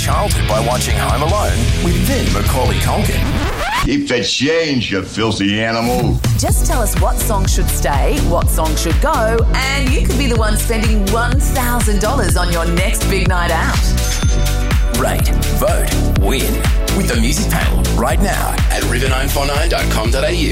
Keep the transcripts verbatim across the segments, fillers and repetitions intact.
childhood by watching Home Alone with then Macaulay Culkin. Keep the change, you filthy animal. Just tell us what song should stay, what song should go, and you could be the one spending one thousand dollars on your next big night out. Rate, vote, win with the Music Panel right now at river nine four nine dot com dot a u.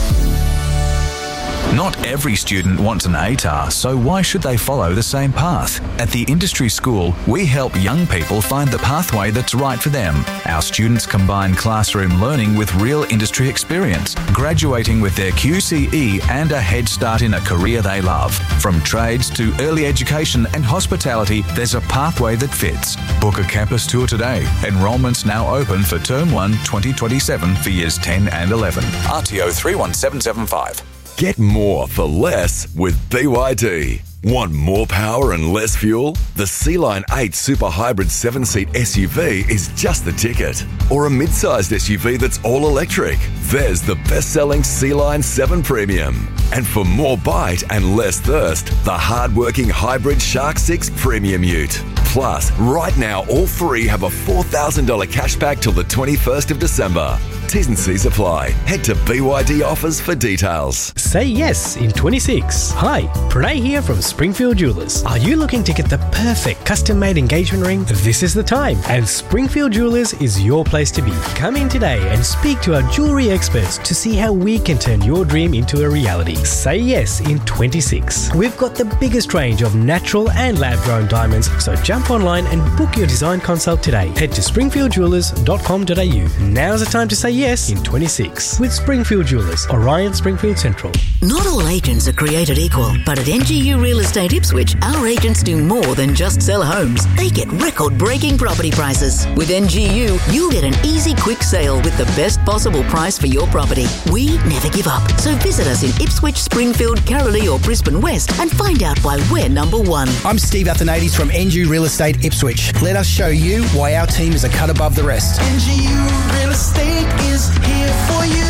Not every student wants an A T A R, so why should they follow the same path? At the Industry School, we help young people find the pathway that's right for them. Our students combine classroom learning with real industry experience, graduating with their Q C E and a head start in a career they love. From trades to early education and hospitality, there's a pathway that fits. Book a campus tour today. Enrolment's now open for Term one twenty twenty-seven for Years ten and eleven. R T O three one seven seven five. Get more for less with B Y D. Want more power and less fuel? The Sea-Line eight Super Hybrid seven-seat S U V is just the ticket. Or a mid-sized S U V that's all electric. There's the best-selling Sea-Line seven Premium. And for more bite and less thirst, the hard-working hybrid Shark six Premium Ute. Plus, right now, all three have a four thousand dollars cashback till the twenty-first of December. T's and C's apply. Head to B Y D Offers for details. Say yes in twenty-six. Hi, Pranay here from Springfield Jewelers. Are you looking to get the perfect custom-made engagement ring? This is the time, and Springfield Jewelers is your place to be. Come in today and speak to our jewellery experts to see how we can turn your dream into a reality. Say yes in twenty-six. We've got the biggest range of natural and lab-grown diamonds, so jump online and book your design consult today. Head to springfield jewelers dot com dot a u. Now's the time to say yes in twenty-six with Springfield Jewelers, Orion Springfield Central. Not all agents are created equal, but at N G U Real Estate Ipswich, our agents do more than just sell homes. They get record-breaking property prices. With N G U, you'll get an easy, quick sale with the best possible price for your property. We never give up, so visit us in Ipswich, Springfield, Carrollee or Brisbane West and find out why we're number one. I'm Steve Athanades from N G U Real Estate Ipswich. Let us show you why our team is a cut above the rest. N G U Real Estate is here for you.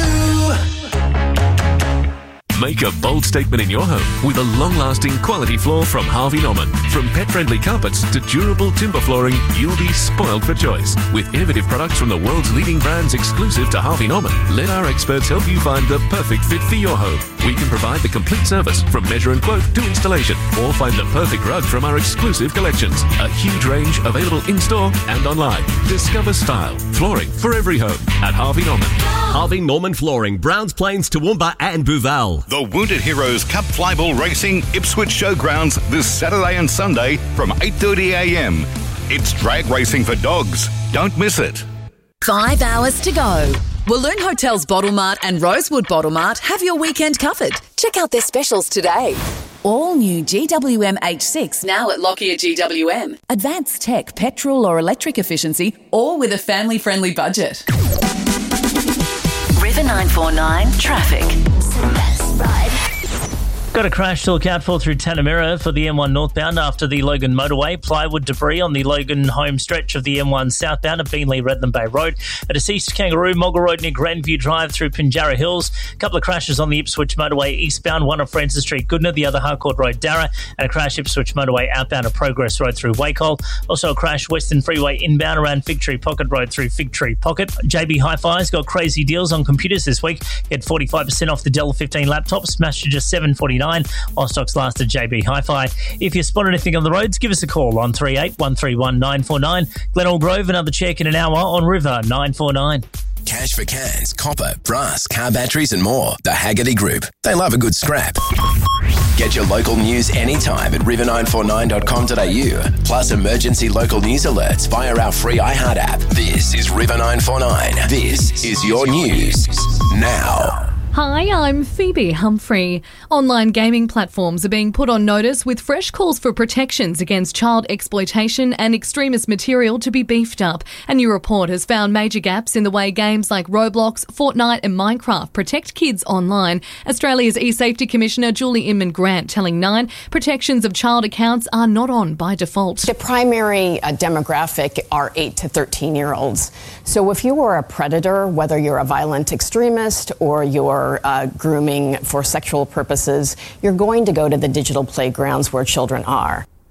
Make a bold statement in your home with a long-lasting quality floor from Harvey Norman. From pet-friendly carpets to durable timber flooring, you'll be spoiled for choice. With innovative products from the world's leading brands exclusive to Harvey Norman, let our experts help you find the perfect fit for your home. We can provide the complete service from measure and quote to installation, or find the perfect rug from our exclusive collections. A huge range available in-store and online. Discover style, flooring for every home at Harvey Norman. Harvey Norman Flooring, Browns Plains, Toowoomba and Booval. The Wounded Heroes Cup Flyball Racing Ipswich Showgrounds this Saturday and Sunday from eight thirty a m. It's drag racing for dogs. Don't miss it. Five hours to go. Walloon Hotels Bottle Mart and Rosewood Bottle Mart have your weekend covered. Check out their specials today. All new G W M H six now at Lockyer G W M. Advanced tech, petrol or electric efficiency, all with a family-friendly budget. River nine four nine traffic. Ride. Got a crash to look out for through Tanamera for the M one northbound after the Logan motorway. Plywood debris on the Logan home stretch of the M one southbound at Beenleigh Redland Bay Road. A deceased kangaroo, Moggle Road near Grandview Drive through Pinjarra Hills. A couple of crashes on the Ipswich motorway eastbound, one on Francis Street Goodna, the other Harcourt Road Darra, and a crash Ipswich motorway outbound of Progress Road through Wacol. Also a crash Western Freeway inbound around Fig Tree Pocket Road through Fig Tree Pocket. J B Hi-Fi's got crazy deals on computers this week. Get forty-five percent off the Dell fifteen laptop, smashed to just seven forty-nine. While stocks last at J B Hi-Fi. If you spot anything on the roads, give us a call on three eight one three one nine four nine. Glenelg Grove, another check in an hour on River nine four nine. Cash for cans, copper, brass, car batteries and more. The Haggerty Group. They love a good scrap. Get your local news anytime at river nine four nine dot com dot a u. Plus emergency local news alerts via our free iHeart app. This is River nine four nine. This is your news now. Hi, I'm Phoebe Humphrey. Online gaming platforms are being put on notice with fresh calls for protections against child exploitation and extremist material to be beefed up. A new report has found major gaps in the way games like Roblox, Fortnite and Minecraft protect kids online. Australia's eSafety Commissioner Julie Inman-Grant telling Nine protections of child accounts are not on by default. The primary uh, demographic are eight to thirteen-year-olds. So if you are a predator, whether you're a violent extremist or you're Uh, grooming for sexual purposes, you're going to go to the digital playgrounds where children are.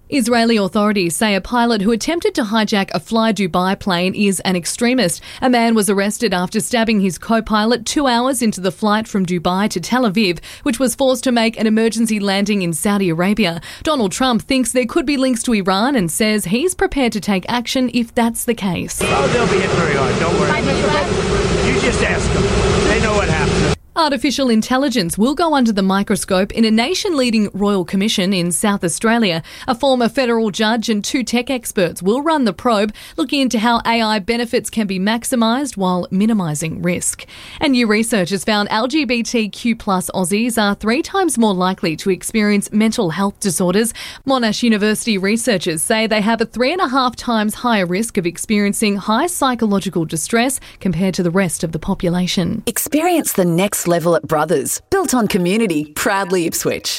Israeli authorities say a pilot who attempted to hijack a Fly Dubai plane is an extremist. A man was arrested after stabbing his co-pilot two hours into the flight from Dubai to Tel Aviv, which was forced to make an emergency landing in Saudi Arabia. Donald Trump thinks there could be links to Iran and says he's prepared to take action if that's the case. Oh, they'll be hit very hard. Don't worry. You just ask them. They know what happened. Artificial intelligence will go under the microscope in a nation-leading royal commission in South Australia. A former federal judge and two tech experts will run the probe, looking into how A I benefits can be maximised while minimising risk. And new research has found L G B T Q plus Aussies are three times more likely to experience mental health disorders. Monash University researchers say they have a three and a half times higher risk of experiencing high psychological distress compared to the rest of the population. Experience the next level at Brothers, built on community, proudly Ipswich.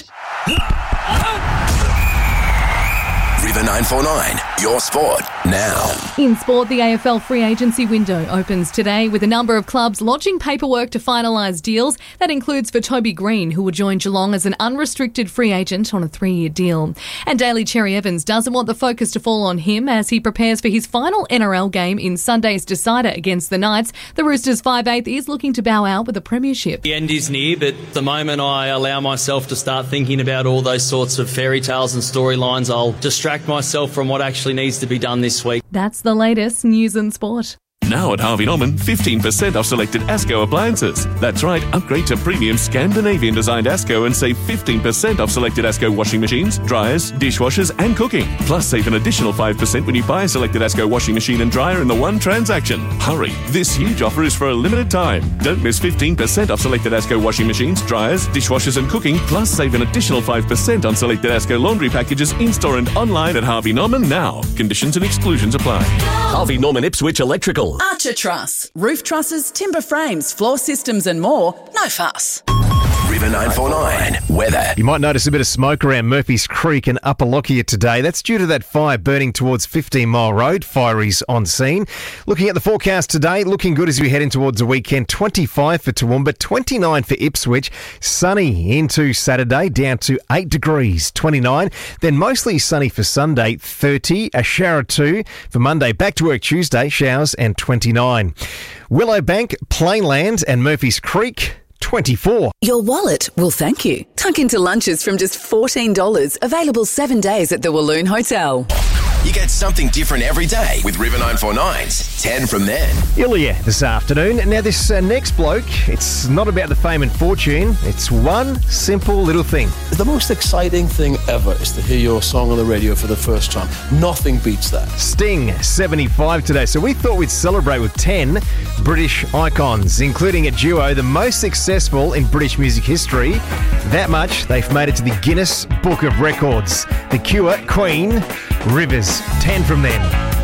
River nine four nine, your sport now. In sport, the A F L free agency window opens today with a number of clubs lodging paperwork to finalise deals. That includes for Toby Green, who will join Geelong as an unrestricted free agent on a three-year deal. And Daly Cherry Evans doesn't want the focus to fall on him as he prepares for his final N R L game in Sunday's decider against the Knights. The Roosters' five eighth is looking to bow out with a premiership. The end is near, but the moment I allow myself to start thinking about all those sorts of fairy tales and storylines, I'll distract myself from what actually needs to be done this week. That's the latest news and sport. Now at Harvey Norman, fifteen percent off selected Asco appliances. That's right, upgrade to premium Scandinavian designed Asco and save fifteen percent off selected Asco washing machines, dryers, dishwashers and cooking. Plus save an additional five percent when you buy a selected Asco washing machine and dryer in the one transaction. Hurry, this huge offer is for a limited time. Don't miss fifteen percent off selected Asco washing machines, dryers, dishwashers and cooking. Plus save an additional five percent on selected Asco laundry packages in-store and online at Harvey Norman now. Conditions and exclusions apply. Harvey Norman Ipswich Electrical. Archer Truss. Roof trusses, timber frames, floor systems and more. No fuss. River nine four nine, weather. You might notice a bit of smoke around Murphy's Creek and Upper Lockyer today. That's due to that fire burning towards fifteen mile Road. Fireys on scene. Looking at the forecast today, looking good as we head in towards the weekend. twenty-five for Toowoomba, twenty-nine for Ipswich. Sunny into Saturday, down to eight degrees, twenty-nine. Then mostly sunny for Sunday, thirty. A shower or two for Monday. Back to work Tuesday, showers and twenty-nine. Willowbank, Plainland and Murphy's Creek, twenty-four. Your wallet will thank you. Tuck into lunches from just fourteen dollars. Available seven days at the Walloon Hotel. You get something different every day with River nine four nine's ten from then. Ilya this afternoon. Now this uh, next bloke, it's not about the fame and fortune. It's one simple little thing. The most exciting thing ever is to hear your song on the radio for the first time. Nothing beats that. Sting, seventy-five today. So we thought we'd celebrate with ten British icons, including a duo the most successful in British music history. That much, they've made it to the Guinness Book of Records. The Cure, Queen, Rivers, ten from them.